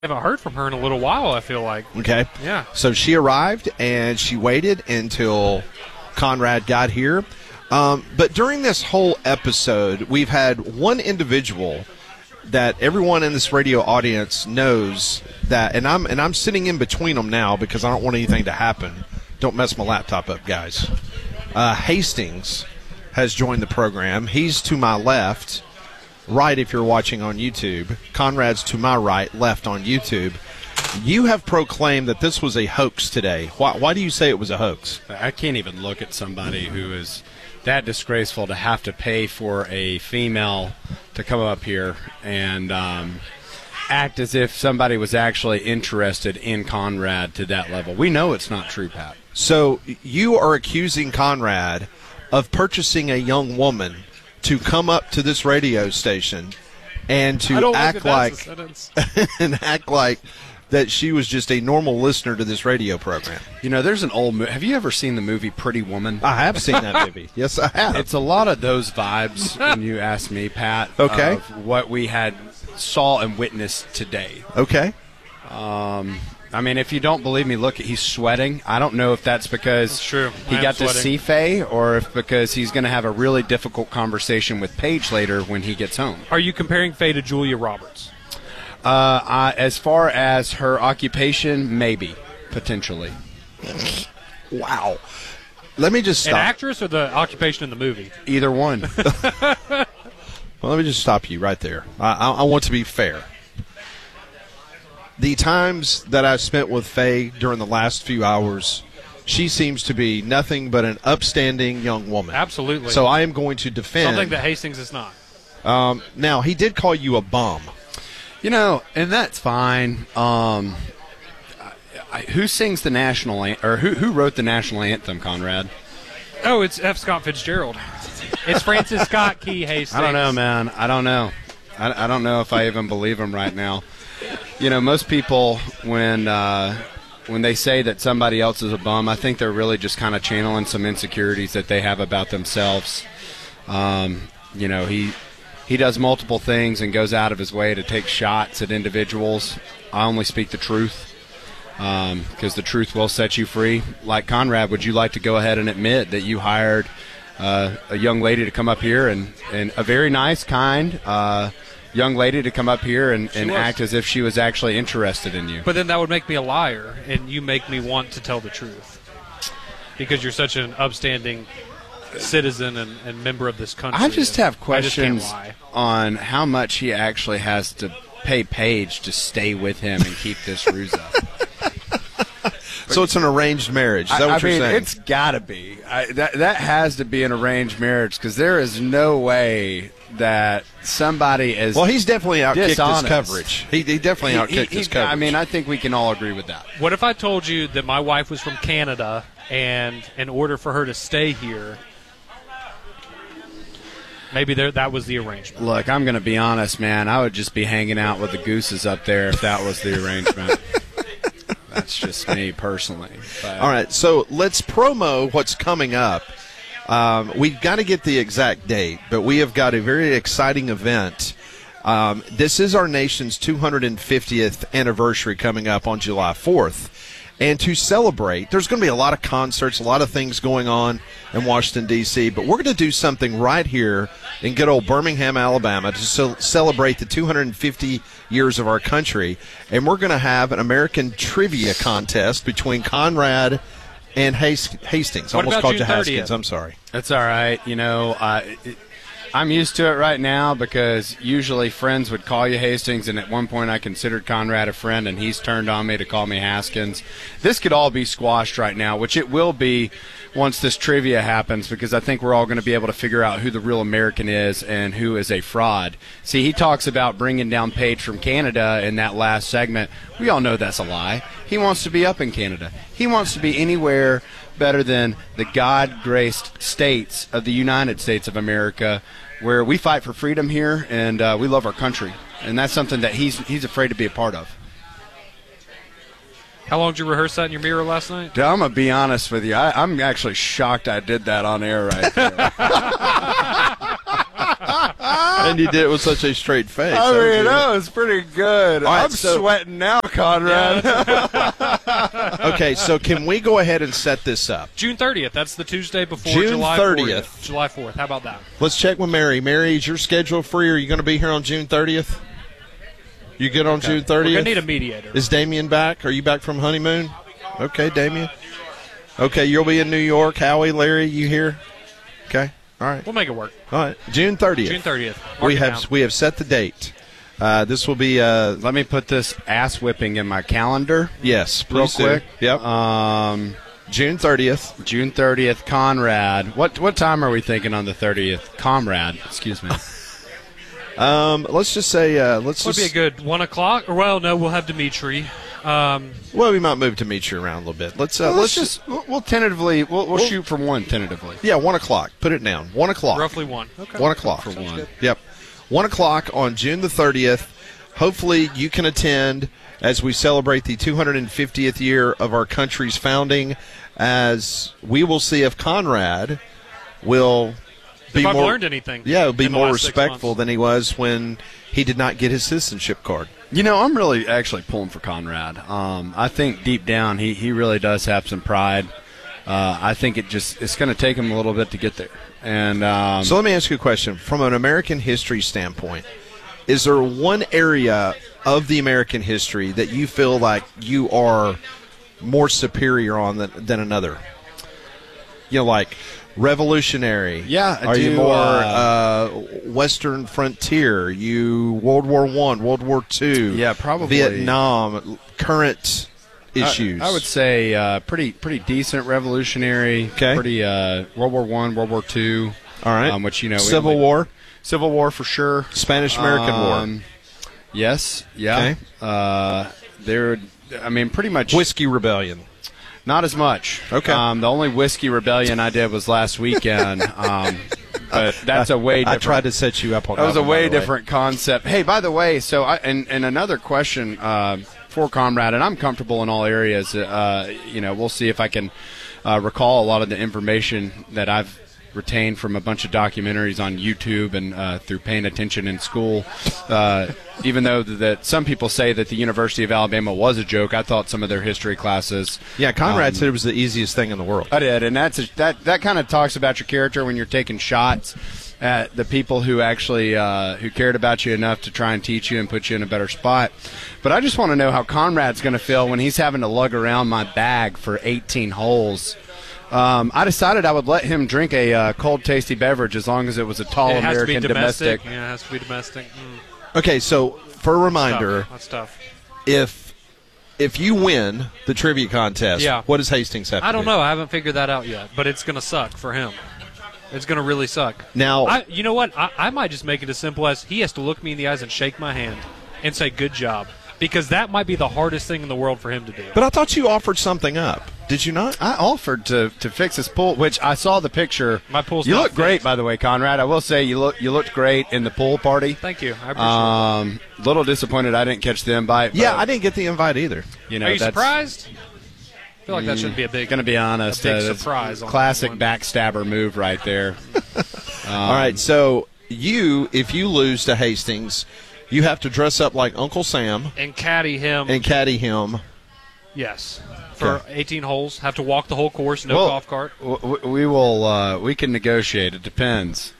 haven't heard from her in a little while, I feel like. Okay. Yeah. So she arrived, and she waited until Conrad got here. But during this whole episode, we've had one individual that everyone in this radio audience knows that, and I'm sitting in between them now because I don't want anything to happen. Don't mess my laptop up, guys. Hastings has joined the program. He's to my left, right if you're watching on YouTube. Conrad's to my right, left on YouTube. You have proclaimed that this was a hoax today. Why do you say it was a hoax? I can't even look at somebody who is that disgraceful to have to pay for a female to come up here and act as if somebody was actually interested in Conrad to that level. We know it's not true, Pat. So you are accusing Conrad of purchasing a young woman to come up to this radio station and to act like and act like that she was just a normal listener to this radio program. You know, there's an old movie. Have you ever seen the movie Pretty Woman? I have seen that movie. Yes, I have. It's a lot of those vibes when you ask me, Pat, okay, of what we saw and witnessed today. Okay. I mean, if you don't believe me, look, he's sweating. I don't know if that's because he got to see Faye or if because he's going to have a really difficult conversation with Paige later when he gets home. Are you comparing Faye to Julia Roberts? As far as her occupation, maybe, potentially. Wow. Let me just stop. An actress or the occupation in the movie? Either one. Well, let me just stop you right there. I want to be fair. The times that I've spent with Faye during the last few hours, she seems to be nothing but an upstanding young woman. Absolutely. So I am going to defend. Something that Hastings is not. Now, he did call you a bum. You know, and that's fine. Who sings the national anthem, or who wrote the national anthem, Conrad? Oh, it's F. Scott Fitzgerald. It's Francis Scott Key Hastings. I don't know, man. I don't know. I don't know if I even believe him right now. You know, most people, when they say that somebody else is a bum, I think they're really just kind of channeling some insecurities that they have about themselves. You know, he does multiple things and goes out of his way to take shots at individuals. I only speak the truth because the truth will set you free. Like Conrad, would you like to go ahead and admit that you hired a young lady to come up here and a very nice, kind young lady to come up here and act as if she was actually interested in you? But then that would make me a liar, and you make me want to tell the truth because you're such an upstanding citizen and member of this country. I just have questions can't lie. on how much he actually has to pay Paige to stay with him and keep this ruse up. So it's an arranged marriage. Is that what you're saying? It's got to be. That has to be an arranged marriage because there is no way that somebody is well, he's definitely outkicked dishonest. his coverage. He definitely outkicked his coverage. I mean, I think we can all agree with that. What if I told you that my wife was from Canada and in order for her to stay here, maybe that was the arrangement? Look, I'm going to be honest, man. I would just be hanging out with the gooses up there if that was the arrangement. That's just me personally. But. All right, so let's promo what's coming up. We've got to get the exact date, but we have got a very exciting event. This is our nation's 250th anniversary coming up on July 4th. And to celebrate, there's going to be a lot of concerts, a lot of things going on in Washington, D.C., but we're going to do something right here in good old Birmingham, Alabama, to celebrate the 250 years of our country. And we're going to have an American trivia contest between Conrad and Hastings. What Almost about called you June 30th? Haskins. I'm sorry. That's all right. You know, I'm used to it right now because usually friends would call you Hastings, and at one point I considered Conrad a friend, and he's turned on me to call me Haskins. This could all be squashed right now, which it will be once this trivia happens, because I think we're all going to be able to figure out who the real American is and who is a fraud. See, he talks about bringing down Paige from Canada in that last segment. We all know that's a lie. He wants to be up in Canada. He wants to be anywhere better than the God-graced states of the United States of America, where we fight for freedom here and we love our country. And that's something that he's afraid to be a part of. How long did you rehearse that in your mirror last night? I'm going to be honest with you. I'm actually shocked I did that on air right there. And you did it with such a straight face. I mean, good. that was pretty good. All right, I'm so- sweating now, Conrad. Okay, so can we go ahead and set this up? June 30th. That's the Tuesday before June July 30th. 4th. July 4th. How about that? Let's check with Mary. Mary, is your schedule free? Are you going to be here on June 30th? You good on June 30th? We're going to need a mediator. Is Damien back? Are you back from honeymoon? Okay, Damien. Okay, you'll be in New York. Howie, Larry, you here? Okay, all right. We'll make it work. All right, June 30th. June 30th. Mark We it have down. we have set the date. This will be Let me put this ass whipping in my calendar yes, real please do. quick. Yep, June 30th. June 30th, Conrad. What time are we thinking on the 30th? Comrade, excuse me. Let's just say let's Would be a just good 1 o'clock. Or, well, no, we'll have Dimitri. well, we might move to meet you around a little bit. Let's We'll tentatively we'll shoot for one tentatively. yeah, 1 o'clock. Put it down. 1 o'clock. Roughly 1. Okay. 1 o'clock. For one. Yep. 1 o'clock on June the 30th. Hopefully you can attend as we celebrate the 250th year of our country's founding, as we will see if Conrad will be If I've more learned anything. Yeah, will be in the more last 6 respectful months. than he was when he did not get his citizenship card. You know, I'm really actually pulling for Conrad. I think deep down he really does have some pride. I think it's going to take him a little bit to get there. And So let me ask you a question. From an American history standpoint, is there one area of the American history that you feel like you are more superior on than another? You know, like revolutionary. Yeah, I Are you do, more Western frontier? You World War I, World War II? Yeah, probably. Vietnam, current issues. I would say pretty decent revolutionary. Okay. Pretty World War I, World War II. All right. Which Civil War, Civil War for sure. Spanish-American War, Yes. Yeah. Pretty much. Whiskey Rebellion. Not as much. Okay. The only whiskey rebellion I did was last weekend. But that's a way different. I tried to set you up on That was a one, by way the way. different concept. Hey, by the way, so and another question for Conrad, and I'm comfortable in all areas. We'll see if I can recall a lot of the information that I've retained from a bunch of documentaries on YouTube and through paying attention in school. Even though that some people say that the University of Alabama was a joke, I thought some of their history classes. Yeah, Conrad said it was the easiest thing in the world. I did, and that kind of talks about your character when you're taking shots at the people who actually who cared about you enough to try and teach you and put you in a better spot. But I just want to know how Conrad's going to feel when he's having to lug around my bag for 18 holes. I decided I would let him drink a cold, tasty beverage as long as it was a tall It has to be American domestic. domestic. Yeah, it has to be domestic. Okay, so for a reminder, That's tough. if you win the trivia contest, Yeah. what does Hastings have to I don't do? know. I haven't figured that out yet, but it's going to suck for him. It's going to really suck. Now, You know what? I might just make it as simple as he has to look me in the eyes and shake my hand and say, good job. Because that might be the hardest thing in the world for him to do. but I thought you offered something up. Did you not? I offered to fix his pool, which I saw the picture. My pool's You not look great, fixed. by the way, Conrad. I will say you looked great in the pool party. Thank you. I appreciate it. Little disappointed I didn't catch the invite. Yeah, but, I didn't get the invite either. You know, Are you that's surprised? I feel like that shouldn't be a big. Going to be honest, a big that's surprise on classic that one. backstabber move right there. All right, so if you lose to Hastings, you have to dress up like Uncle Sam And caddy him. and caddy him. Yes. For Okay. 18 holes. Have to walk the whole course. No Well, golf cart. We will. We can negotiate. It depends.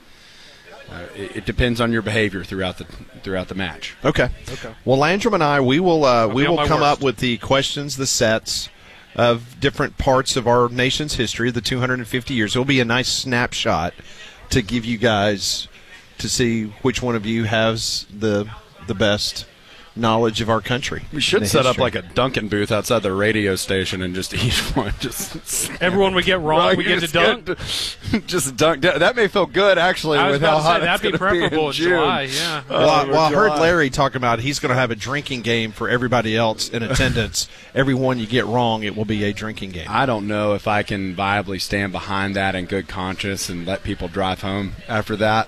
It depends on your behavior throughout the match. Okay. Okay. Well, Landrum and I, we will be on my come worst. up with the questions, the sets of different parts of our nation's history, the 250 years. It'll be a nice snapshot to give you guys to see which one of you has the best knowledge of our country. We should The set up history. like a Dunkin' booth outside the radio station and just each one just. Everyone we get wrong, we get to dunk. Just dunk. That may feel good actually. I was with how about hot to say, that'd it's be gonna preferable in in June. July, yeah. Well, I heard July. Larry talking about he's going to have a drinking game for everybody else in attendance. Every one you get wrong, it will be a drinking game. I don't know if I can viably stand behind that in good conscience and let people drive home after that.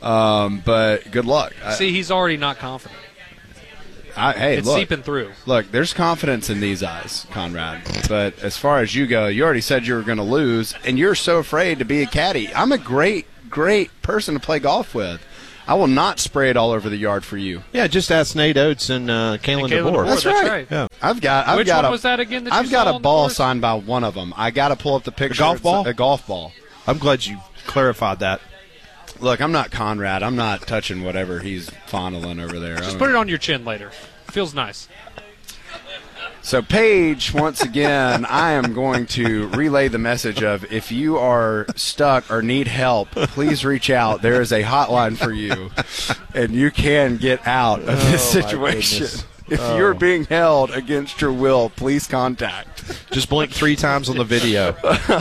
But good luck. See, he's already not confident. Hey, It's look. seeping through. Look, there's confidence in these eyes, Conrad. But as far as you go, you already said you were going to lose, and you're so afraid to be a caddy. I'm a great person to play golf with. I will not spray it all over the yard for you. Yeah, just ask Nate Oates and Kalen DeBoer. That's right. Yeah. I've got Which a, one was that again that you I've got saw a on the ball course? signed by one of them. I got to pull up the picture. golf ball? A golf ball. I'm glad you clarified that. Look, I'm not Conrad. I'm not touching whatever he's fondling over there. Just put it on your chin later. Feels nice. So, Paige, once again, I am going to relay the message of if you are stuck or need help, please reach out. There is a hotline for you, and you can get out of this situation. If you're being held against your will, please contact. Just blink 3 times on the video.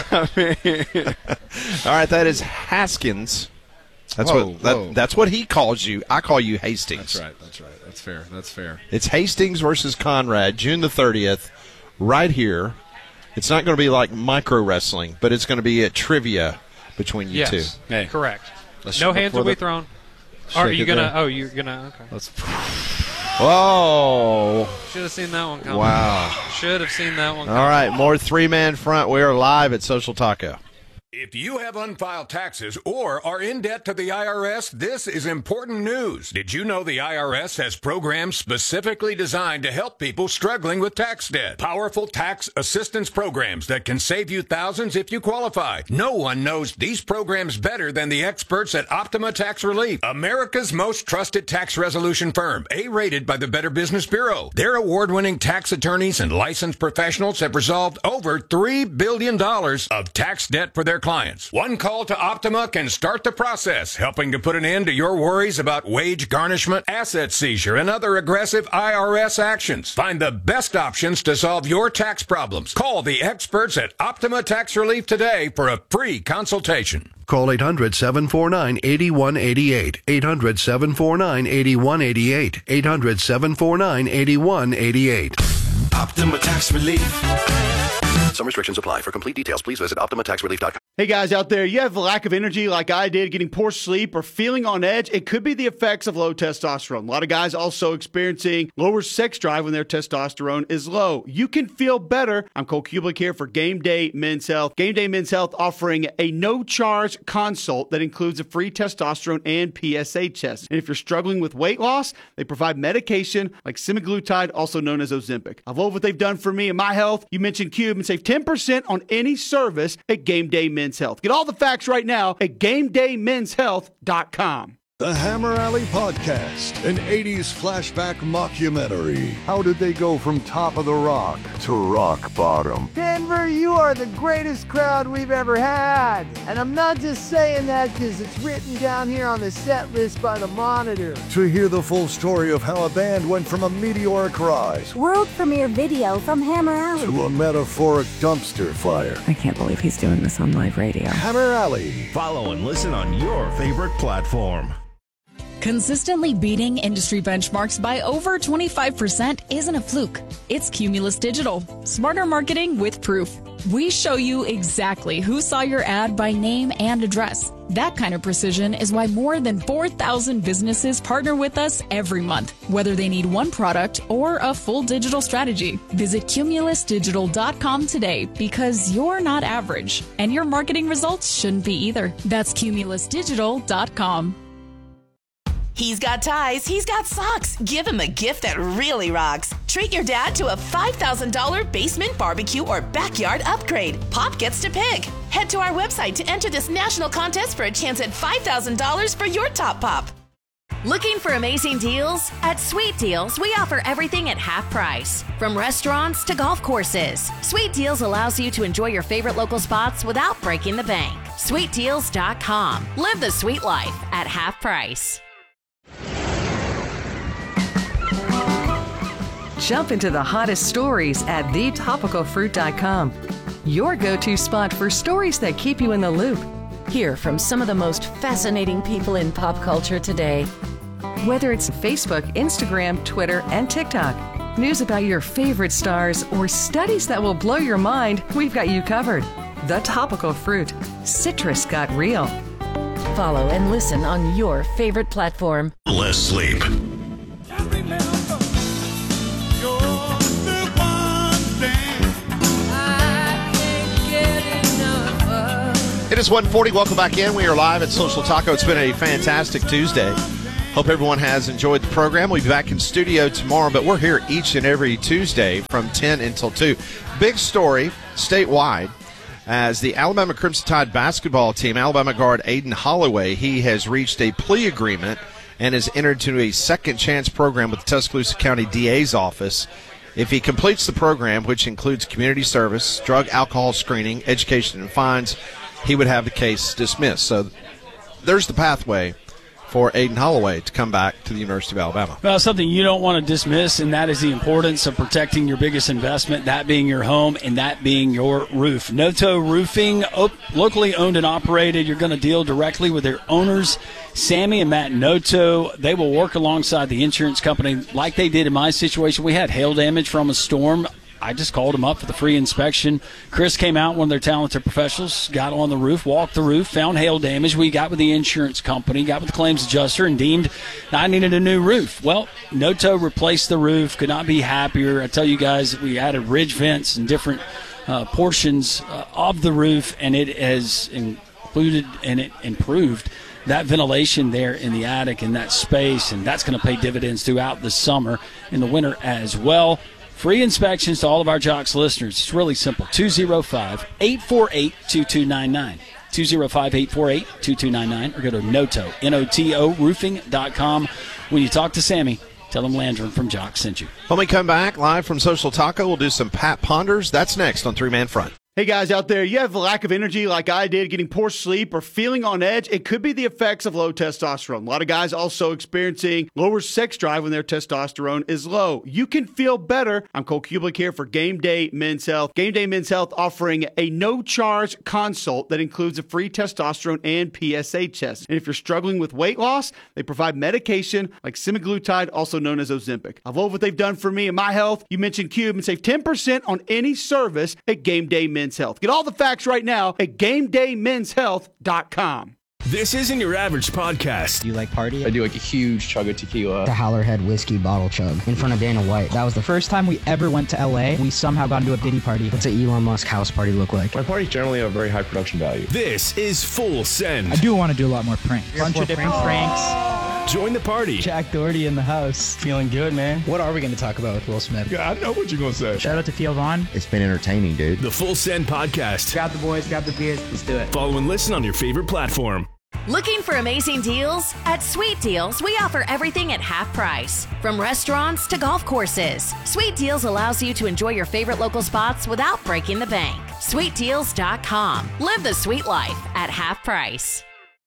All right, that is Haskins. That's that's what he calls you. I call you Hastings. That's right. That's fair. It's Hastings versus Conrad, June the 30th, right here. It's not going to be like micro wrestling, but it's going to be a trivia between you two. Hey. Correct. Let's No shake hands will be thrown. Are you going to? Oh, you're going to? Okay. Let's. Whoa. Should have seen that one coming. Wow. Should have seen that one coming. All right, more 3-man front. We are live at Social Taco. If you have unfiled taxes or are in debt to the IRS, this is important news. Did you know the IRS has programs specifically designed to help people struggling with tax debt? Powerful tax assistance programs that can save you thousands if you qualify. No one knows these programs better than the experts at Optima Tax Relief, America's most trusted tax resolution firm, A-rated by the Better Business Bureau. Their award-winning tax attorneys and licensed professionals have resolved over $3 billion of tax debt for their clients. One call to Optima can start the process, helping to put an end to your worries about wage garnishment, asset seizure, and other aggressive IRS actions. Find the best options to solve your tax problems. Call the experts at Optima Tax Relief today for a free consultation. Call 800-749-8188. 800-749-8188. 800-749-8188. Optima Tax Relief. Some restrictions apply. For complete details, please visit OptimaTaxRelief.com. Hey guys out there, you have a lack of energy like I did, getting poor sleep or feeling on edge. It could be the effects of low testosterone. A lot of guys also experiencing lower sex drive when their testosterone is low. You can feel better. I'm Cole Kublik here for Game Day Men's Health. Game Day Men's Health offering a no-charge consult that includes a free testosterone and PSA test. And if you're struggling with weight loss, they provide medication like semaglutide, also known as Ozempic. I love what they've done for me and my health. You mentioned Cube and save 10% on any service at Game Day Men's Health. Get all the facts right now at GameDayMen'sHealth.com. The Hammer Alley Podcast, an 80s flashback mockumentary. How did they go from top of the rock to rock bottom? Denver, you are the greatest crowd we've ever had. And I'm not just saying that because it's written down here on the set list by the Monitor. To hear the full story of how a band went from a meteoric rise world premiere video from Hammer Alley to a metaphoric dumpster fire. I can't believe he's doing this on live radio. Hammer Alley. Follow and listen on your favorite platform. Consistently beating industry benchmarks by over 25% isn't a fluke. It's Cumulus Digital. Smarter marketing with proof. We show you exactly who saw your ad by name and address. That kind of precision is why more than 4,000 businesses partner with us every month, whether they need one product or a full digital strategy. Visit cumulusdigital.com today because you're not average, and your marketing results shouldn't be either. That's cumulusdigital.com. He's got ties, he's got socks. Give him a gift that really rocks. Treat your dad to a $5,000 basement barbecue or backyard upgrade. Pop gets to pick. Head to our website to enter this national contest for a chance at $5,000 for your top pop. Looking for amazing deals? At Sweet Deals, we offer everything at half price. From restaurants to golf courses, Sweet Deals allows you to enjoy your favorite local spots without breaking the bank. SweetDeals.com. Live the sweet life at half price. Jump into the hottest stories at thetopicalfruit.com. Your go-to spot for stories that keep you in the loop. Hear from some of the most fascinating people in pop culture today. Whether it's Facebook, Instagram, Twitter, and TikTok, news about your favorite stars, or studies that will blow your mind, we've got you covered. The Topical Fruit. Citrus got real. Follow and listen on your favorite platform. Less sleep. It is 1:40. Welcome back in. We are live at Social Taco. It's been a fantastic Tuesday. Hope everyone has enjoyed the program. We'll be back in studio tomorrow, but we're here each and every Tuesday from 10 until 2. Big story statewide as the Alabama Crimson Tide basketball team, Alabama guard Aiden Holloway, he has reached a plea agreement and has entered into a second chance program with the Tuscaloosa County DA's office. If he completes the program, which includes community service, drug, alcohol screening, education, and fines, he would have the case dismissed. So there's the pathway for Aiden Holloway to come back to the University of Alabama. Well, something you don't want to dismiss, and that is the importance of protecting your biggest investment, that being your home and that being your roof. Noto Roofing, locally owned and operated. You're going to deal directly with their owners, Sammy and Matt Noto. They will work alongside the insurance company like they did in my situation. We had hail damage from a storm. I just called them up for the free inspection. Chris came out, one of their talented professionals, got on the roof, walked the roof, found hail damage. We got with the insurance company, got with the claims adjuster, and deemed I needed a new roof. Well, Noto replaced the roof, could not be happier. I tell you guys, we added ridge vents and different portions of the roof, and it has included and it improved that ventilation there in the attic and that space, and that's going to pay dividends throughout the summer and the winter as well. Free inspections to all of our Jocks listeners. It's really simple. 205-848-2299. 205-848-2299. Or go to Noto, N-O-T-O, roofing.com. When you talk to Sammy, tell him Landrum from Jocks sent you. When we come back live from Social Taco, we'll do some Pat Ponders. That's next on Three Man Front. Hey guys out there, you have a lack of energy like I did, getting poor sleep or feeling on edge. It could be the effects of low testosterone. A lot of guys also experiencing lower sex drive when their testosterone is low. You can feel better. I'm Cole Kublik here for Game Day Men's Health. Game Day Men's Health offering a no-charge consult that includes a free testosterone and PSA test. And if you're struggling with weight loss, they provide medication like semaglutide, also known as Ozempic. I love what they've done for me and my health. You mentioned Cube and save 10% on any service at Game Day Men's Health. Get all the facts right now at GameDayMen'sHealth.com. This isn't your average podcast. Do you like party? I do like a huge chug of tequila. The Howlerhead whiskey bottle chug in front of Dana White. That was the first time we ever went to LA. We somehow got into a Diddy party. What's an Elon Musk house party look like? My parties generally have very high production value. This is Full Send. I do want to do a lot more pranks. A bunch of different pranks. Join the party. Jack Doherty in the house. Feeling good, man. What are we going to talk about with Will Smith? Yeah, I know what you're going to say. Shout out to Theo Vaughn. It's been entertaining, dude. The Full Send podcast. Grab the boys, grab the beers. Let's do it. Follow and listen on your favorite platform. Looking for amazing deals? At Sweet Deals, we offer everything at half price. From restaurants to golf courses, Sweet Deals allows you to enjoy your favorite local spots without breaking the bank. SweetDeals.com. Live the sweet life at half price.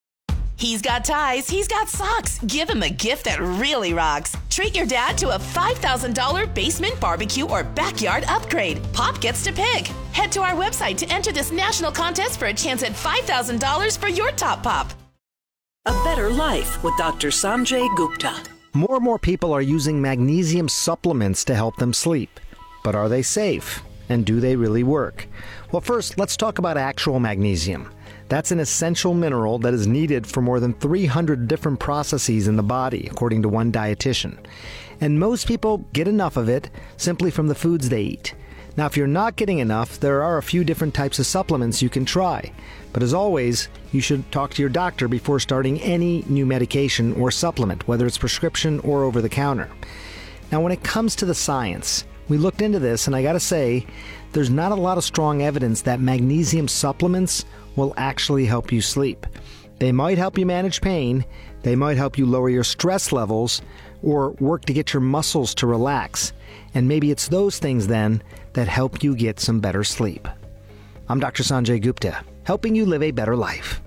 He's got ties, he's got socks. Give him a gift that really rocks. Treat your dad to a $5,000 basement barbecue or backyard upgrade. Pop gets to pick. Head to our website to enter this national contest for a chance at $5,000 for your top pop. A better life with Dr. Sanjay Gupta. More and more people are using magnesium supplements to help them sleep. But are they safe? And do they really work? Well, first, let's talk about actual magnesium. That's an essential mineral that is needed for more than 300 different processes in the body, according to one dietitian. And most people get enough of it simply from the foods they eat. Now, if you're not getting enough, there are a few different types of supplements you can try. But as always, you should talk to your doctor before starting any new medication or supplement, whether it's prescription or over the counter. Now, when it comes to the science, we looked into this, and I gotta say, there's not a lot of strong evidence that magnesium supplements will actually help you sleep. They might help you manage pain, they might help you lower your stress levels, or work to get your muscles to relax. And maybe it's those things then that help you get some better sleep. I'm Dr. Sanjay Gupta, helping you live a better life.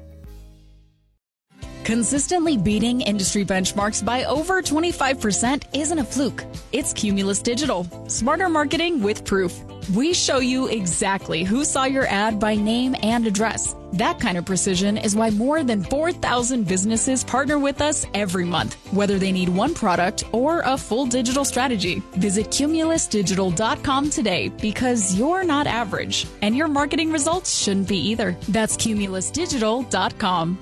Consistently beating industry benchmarks by over 25% isn't a fluke. It's Cumulus Digital. Smarter marketing with proof. We show you exactly who saw your ad by name and address. That kind of precision is why more than 4,000 businesses partner with us every month, whether they need one product or a full digital strategy. Visit cumulusdigital.com today because you're not average, and your marketing results shouldn't be either. That's cumulusdigital.com.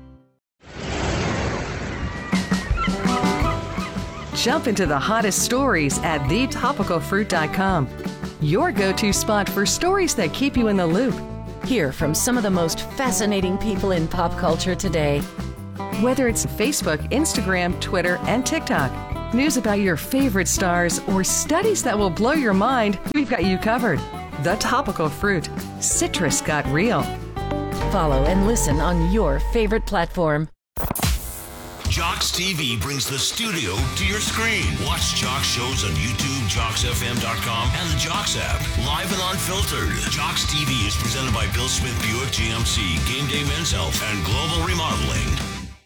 Jump into the hottest stories at thetopicalfruit.com. Your go-to spot for stories that keep you in the loop. Hear from some of the most fascinating people in pop culture today. Whether it's Facebook, Instagram, Twitter, and TikTok, news about your favorite stars, or studies that will blow your mind, we've got you covered. The Topical Fruit. Citrus got real. Follow and listen on your favorite platform. Jocks TV brings the studio to your screen. Watch Jocks shows on YouTube, JocksFM.com, and the Jocks app. Live and unfiltered. Jocks TV is presented by Bill Smith Buick GMC, Game Day Men's Health, and Global Remodeling.